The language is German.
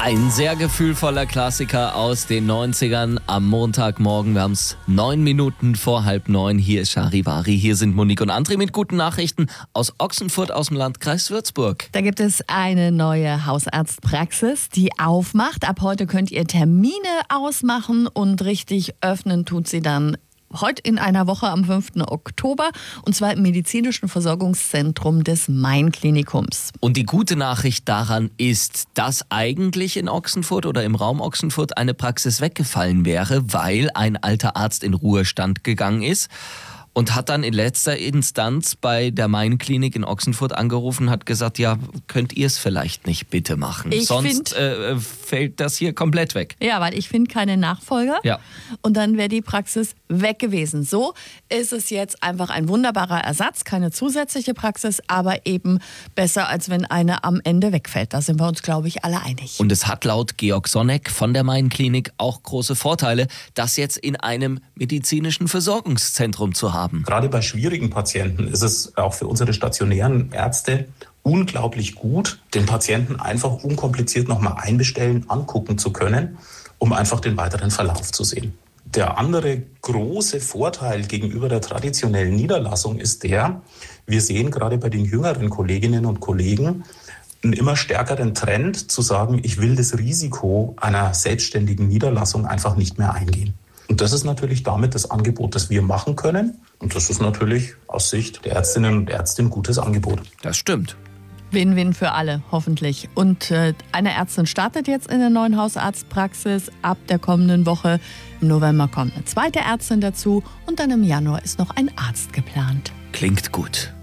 Ein sehr gefühlvoller Klassiker aus den 90ern am Montagmorgen. Wir haben es 9 Minuten vor 8:30. Hier ist Charivari. Hier sind Monique und André mit guten Nachrichten aus Ochsenfurt aus dem Landkreis Würzburg. Da gibt es eine neue Hausarztpraxis, die aufmacht. Ab heute könnt ihr Termine ausmachen und richtig öffnen tut sie dann heute in einer Woche am 5. Oktober und zwar im medizinischen Versorgungszentrum des Main-Klinikums. Und die gute Nachricht daran ist, dass eigentlich in Ochsenfurt oder im Raum Ochsenfurt eine Praxis weggefallen wäre, weil ein alter Arzt in Ruhestand gegangen ist. Und hat dann in letzter Instanz bei der Main-Klinik in Ochsenfurt angerufen, hat gesagt, ja, könnt ihr es vielleicht nicht bitte machen? Sonst fällt das hier komplett weg. Ja, weil ich finde keine Nachfolger. Ja. Und dann wäre die Praxis weg gewesen. So ist es jetzt einfach ein wunderbarer Ersatz, keine zusätzliche Praxis, aber eben besser, als wenn eine am Ende wegfällt. Da sind wir uns, glaube ich, alle einig. Und es hat laut Georg Sonneck von der Main-Klinik auch große Vorteile, das jetzt in einem medizinischen Versorgungszentrum zu haben. Gerade bei schwierigen Patienten ist es auch für unsere stationären Ärzte unglaublich gut, den Patienten einfach unkompliziert nochmal einbestellen, angucken zu können, um einfach den weiteren Verlauf zu sehen. Der andere große Vorteil gegenüber der traditionellen Niederlassung ist der, wir sehen gerade bei den jüngeren Kolleginnen und Kollegen einen immer stärkeren Trend zu sagen, ich will das Risiko einer selbstständigen Niederlassung einfach nicht mehr eingehen. Und das ist natürlich damit das Angebot, das wir machen können. Und das ist natürlich aus Sicht der Ärztinnen und Ärzte ein gutes Angebot. Das stimmt. Win-win für alle, hoffentlich. Und eine Ärztin startet jetzt in der neuen Hausarztpraxis ab der kommenden Woche. Im November kommt eine zweite Ärztin dazu und dann im Januar ist noch ein Arzt geplant. Klingt gut.